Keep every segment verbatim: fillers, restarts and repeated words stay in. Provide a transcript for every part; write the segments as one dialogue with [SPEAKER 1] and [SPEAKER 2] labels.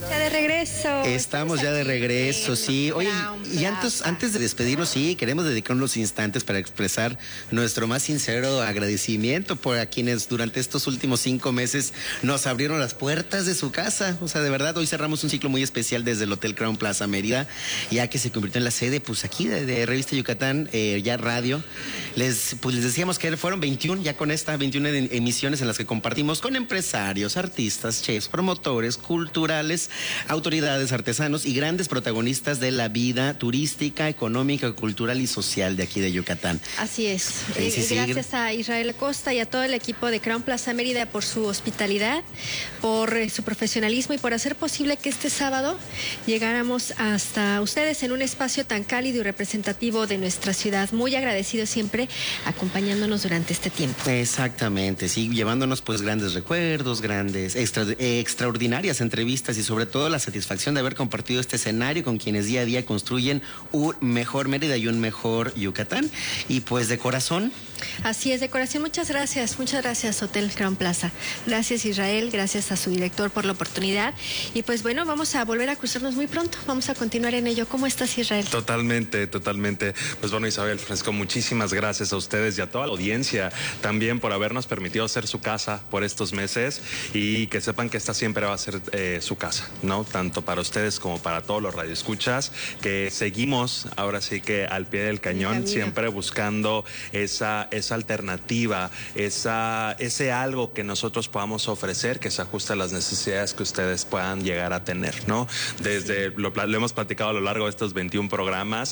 [SPEAKER 1] Ya de regreso.
[SPEAKER 2] Estamos ya de regreso, sí. Oye, y antes, antes de despedirnos, sí, queremos dedicar unos instantes para expresar nuestro más sincero agradecimiento por a quienes durante estos últimos cinco meses nos abrieron las puertas de su casa. O sea, de verdad, hoy cerramos un ciclo muy especial desde el Hotel Crown Plaza Mérida, ya que se convirtió en la sede, pues aquí de, de Revista Yucatán, eh, ya radio. Les, pues les decíamos que fueron veintiuna, ya con esta veintiuna emisiones en las que compartimos con empresarios, artistas, chefs, promotores, culturales, autoridades, artesanos y grandes protagonistas de la vida turística, económica, cultural y social de aquí de Yucatán.
[SPEAKER 1] Así es.
[SPEAKER 2] Sí, sí, sí.
[SPEAKER 1] Gracias a Israel Acosta y a todo el equipo de Crown Plaza Mérida por su hospitalidad, por eh, su profesionalismo y por hacer posible que este sábado llegáramos hasta ustedes en un espacio tan cálido y representativo de nuestra ciudad. Muy agradecidos siempre acompañándonos durante este tiempo.
[SPEAKER 2] Exactamente, sí, llevándonos pues grandes recuerdos, grandes, extra, eh, extraordinarias entrevistas y sobre todo la satisfacción de haber compartido este escenario con quienes día a día construyen un mejor Mérida y un mejor Yucatán. Y pues de corazón.
[SPEAKER 1] Así es, de corazón, muchas gracias, muchas gracias Hotel Crown Plaza. Gracias Israel, gracias a su director por la oportunidad. Y pues bueno, vamos a volver a cruzarnos muy pronto, vamos a continuar en ello. ¿Cómo estás, Israel?
[SPEAKER 3] Totalmente, totalmente. Pues bueno, Isabel Fresco, muchísimas gracias a ustedes y a toda la audiencia también por habernos permitido hacer su casa por estos meses y que sepan que esta siempre va a ser eh, su casa, ¿no? Tanto para ustedes como para todos los radioescuchas, que seguimos ahora sí que al pie del cañón, siempre buscando esa esa alternativa, esa, ese algo que nosotros podamos ofrecer que se ajuste a las necesidades que ustedes puedan llegar a tener, ¿no? Desde, lo, lo hemos platicado a lo largo de estos veintiún programas,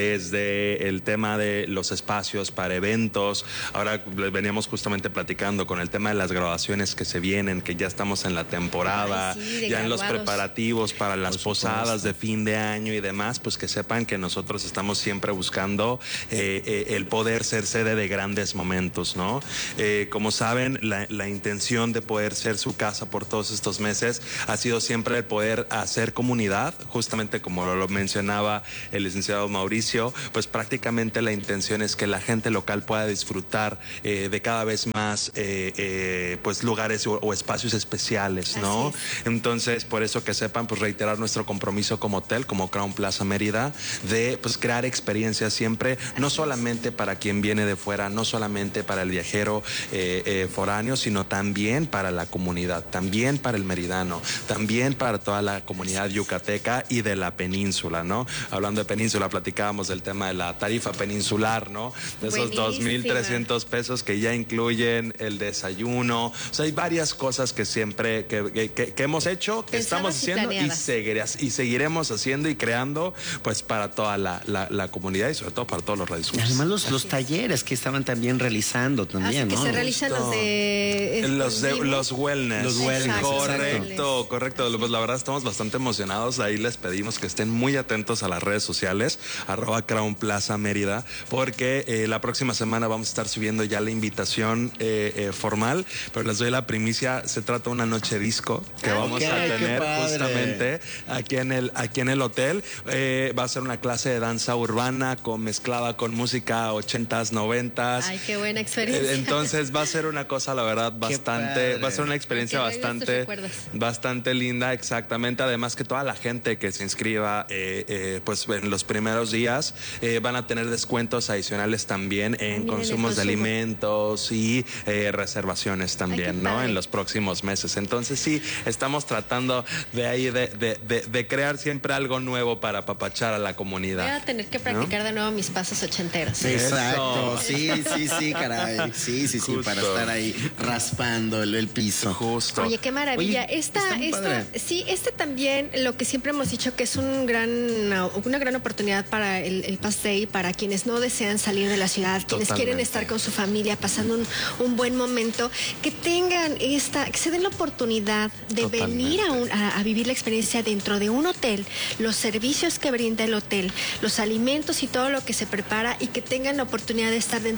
[SPEAKER 3] desde el tema de los espacios para eventos, ahora veníamos justamente platicando con el tema de las graduaciones que se vienen, que ya estamos en la temporada,
[SPEAKER 1] Ay, sí,
[SPEAKER 3] ya
[SPEAKER 1] graduados.
[SPEAKER 3] en los preparativos para las posadas de fin de año y demás, pues que sepan que nosotros estamos siempre buscando eh, eh, el poder ser sede de grandes momentos, ¿no? Eh, como saben, la, la intención de poder ser su casa por todos estos meses ha sido siempre el poder hacer comunidad, justamente como lo, lo mencionaba el licenciado Mauricio, pues prácticamente la intención es que la gente local pueda disfrutar eh, de cada vez más eh, eh, pues lugares o, o espacios especiales, ¿no? Entonces, por eso que sepan, pues reiterar nuestro compromiso como hotel, como Crown Plaza Mérida, de pues crear experiencias siempre, no solamente para quien viene de fuera, no solamente para el viajero eh, eh, foráneo, sino también para la comunidad, también para el meridano, también para toda la comunidad yucateca y de la península, ¿no? Hablando de península, platicábamos del tema de la tarifa peninsular, ¿no? De esos dos mil trescientos pesos que ya incluyen el desayuno. O sea, hay varias cosas que siempre, que, que, que hemos hecho, que
[SPEAKER 1] Pensadas
[SPEAKER 3] estamos haciendo y, seguirás, y seguiremos haciendo y creando, pues para toda la, la, la comunidad y sobre todo para todos los radioescuchas.
[SPEAKER 2] Además los, los talleres que estaban también realizando también,
[SPEAKER 1] Así
[SPEAKER 2] ¿no?
[SPEAKER 1] que se realizan los de...
[SPEAKER 3] Los de los wellness.
[SPEAKER 2] Los wellness.
[SPEAKER 3] Correcto,
[SPEAKER 2] Exacto.
[SPEAKER 3] correcto. Sí. Pues la verdad estamos bastante emocionados. Ahí les pedimos que estén muy atentos a las redes sociales, arroba Crown Plaza Mérida, porque eh, la próxima semana vamos a estar subiendo ya la invitación eh, eh, formal, pero les doy la primicia. Se trata de una noche disco que
[SPEAKER 1] Ay,
[SPEAKER 3] vamos
[SPEAKER 1] qué
[SPEAKER 3] a tener
[SPEAKER 2] padre.
[SPEAKER 3] justamente aquí en el, aquí en el hotel. Eh, va a ser una clase de danza urbana con mezclada con música ochentas, noventas.
[SPEAKER 1] Ay, qué buena experiencia.
[SPEAKER 3] Entonces va a ser una cosa, la verdad, bastante, va a ser una experiencia bastante, bastante linda, exactamente. Además que toda la gente que se inscriba, eh, eh, pues en los primeros días eh, van a tener descuentos adicionales también en
[SPEAKER 1] Miren,
[SPEAKER 3] consumos de
[SPEAKER 1] consumo.
[SPEAKER 3] alimentos y eh, reservaciones también,
[SPEAKER 1] Ay,
[SPEAKER 3] ¿no?
[SPEAKER 1] padre.
[SPEAKER 3] En los próximos meses. Entonces sí, estamos tratando de ahí de, de, de, de crear siempre algo nuevo para apapachar a la comunidad.
[SPEAKER 1] Voy a tener que practicar, ¿no?, de nuevo mis pasos ochenteros.
[SPEAKER 2] Exacto,
[SPEAKER 3] Eso.
[SPEAKER 2] sí, sí, sí, caray. Sí, sí, sí,
[SPEAKER 3] Justo.
[SPEAKER 2] para estar ahí raspando el, el piso.
[SPEAKER 3] Justo.
[SPEAKER 1] Oye, qué maravilla.
[SPEAKER 2] Oye,
[SPEAKER 1] esta,
[SPEAKER 2] está muy
[SPEAKER 1] esta,
[SPEAKER 2] padre.
[SPEAKER 1] sí, este también, lo que siempre hemos dicho que es un gran, una gran oportunidad para el, el Past Day, para quienes no desean salir de la ciudad, quienes
[SPEAKER 3] Totalmente.
[SPEAKER 1] quieren estar con su familia, pasando un, un buen momento, que tengan esta, que se den la oportunidad de
[SPEAKER 3] Totalmente.
[SPEAKER 1] venir a, un, a, a vivir la experiencia dentro de un hotel, los servicios que brinda el hotel, los alimentos y todo lo que se prepara, y que tengan la oportunidad de estar dentro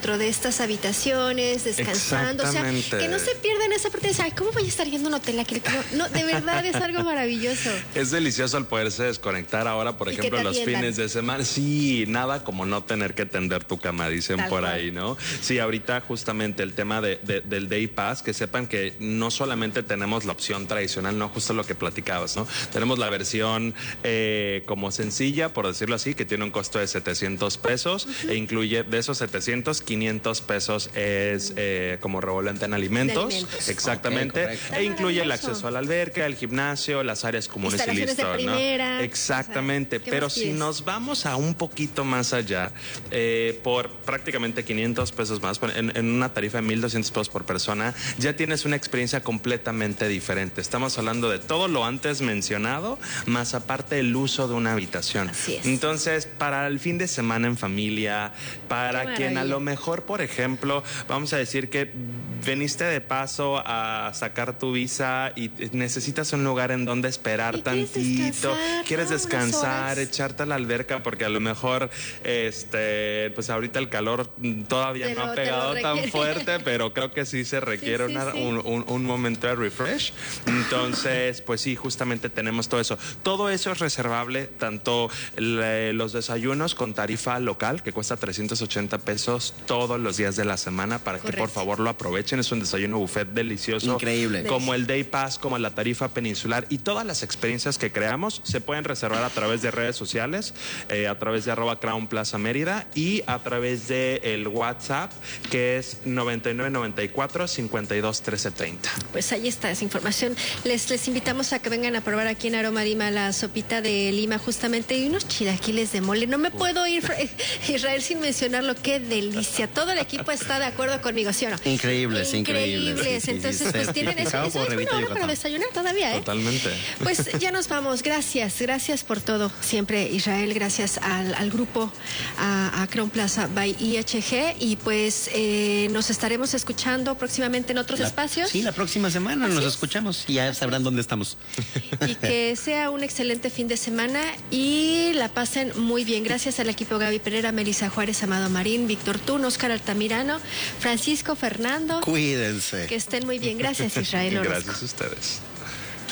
[SPEAKER 1] dentro de estas habitaciones, descansando, o sea, que no se pierdan esa parte de decir, ay, ¿cómo voy a estar yendo a un hotel aquí? No, de verdad es algo maravilloso.
[SPEAKER 3] Es delicioso el poderse desconectar ahora, por
[SPEAKER 1] y
[SPEAKER 3] ejemplo, los fines de semana. Sí, nada como no tener que tender tu cama, dicen Tal por cual. ahí, ¿no? Sí, ahorita justamente el tema de, de, del Day Pass, que sepan que no solamente tenemos la opción tradicional, no, justo lo que platicabas, ¿no? Tenemos la versión eh, como sencilla, por decirlo así, que tiene un costo de setecientos pesos uh-huh. e incluye de esos setecientos, quinientos pesos es eh, como revolvente en alimentos. alimentos. Exactamente. Okay, e incluye el acceso a la alberca, el gimnasio, las áreas comunes y listo,
[SPEAKER 1] de primera,
[SPEAKER 3] ¿no? Exactamente. O sea, pero si nos vamos a un poquito más allá, eh, por prácticamente quinientos pesos más, en, en una tarifa de mil doscientos pesos por persona, ya tienes una experiencia completamente diferente. Estamos hablando de todo lo antes mencionado, más aparte el uso de una habitación.
[SPEAKER 1] Así es.
[SPEAKER 3] Entonces, para el fin de semana en familia, para quien a lo mejor, por ejemplo, vamos a decir que veniste de paso a sacar tu visa y necesitas un lugar en donde esperar tantito, quieres descansar, echarte a la alberca, porque a lo mejor este pues ahorita el calor todavía no ha pegado tan fuerte, pero creo que sí se requiere sí, sí, una, sí. Un, un, un momento de refresh. Entonces, pues sí, justamente tenemos todo eso. Todo eso es reservable, tanto le, los desayunos con tarifa local, que cuesta trescientos ochenta pesos todos los días de la semana, para Correcto. que por favor lo aprovechen. Es un desayuno buffet delicioso.
[SPEAKER 2] Increíble.
[SPEAKER 3] Como el Day Pass, como la tarifa peninsular, y todas las experiencias que creamos se pueden reservar a través de redes sociales, eh, a través de arroba Crown Plaza Mérida y a través de el WhatsApp, que es noventa y nueve noventa y cuatro cincuenta y dos trece treinta.
[SPEAKER 1] Pues ahí está esa información. Les, les invitamos a que vengan a probar aquí en Aroma Lima la sopita de Lima, justamente, y unos chilaquiles de mole. No me puedo ir, Israel, sin mencionarlo. Qué delicia. Todo el equipo está de acuerdo conmigo, ¿sí o no?
[SPEAKER 2] Increíbles, increíbles.
[SPEAKER 1] Increíbles. Sí, Entonces, sí, pues sí, tienen eso. Eso es una hora para desayunar todavía, ¿eh?
[SPEAKER 3] Totalmente.
[SPEAKER 1] Pues ya nos vamos. Gracias, gracias por todo. Siempre, Israel, gracias al, al grupo, a, a Crown Plaza by I H G. Y pues eh, nos estaremos escuchando próximamente en otros
[SPEAKER 2] la,
[SPEAKER 1] espacios.
[SPEAKER 2] Sí, la próxima semana Así nos es. escuchamos y ya sabrán dónde estamos.
[SPEAKER 1] Y que sea un excelente fin de semana y la pasen muy bien. Gracias al equipo Gaby Pereira, Melissa Juárez, Amado Marín, Víctor Tún, Oscar Altamirano, Francisco Fernando.
[SPEAKER 2] Cuídense.
[SPEAKER 1] Que estén muy bien. Gracias, Israel Orozco.
[SPEAKER 3] Gracias a ustedes.